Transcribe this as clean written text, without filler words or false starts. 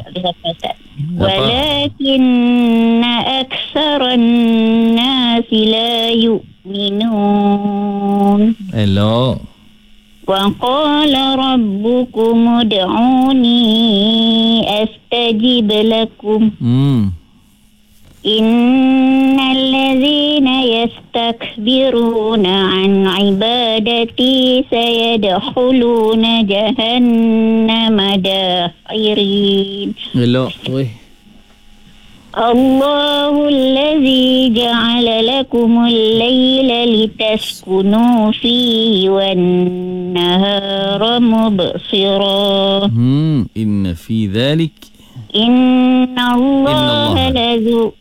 Habis apa Ustaz? Walakinna aktsaran nasi la yu'minun. Elok. Wa qala rabbukum ud'uni astajib lakum. Innal ladzina yastakbiruna an ibadati sayadkhuluna jahannama dakhirin. Elok. Allahu alladzi ja'ala lakumul layla litaskunu fihi wan nahara mubsira. Inna fi dhalik Inna Allah lazu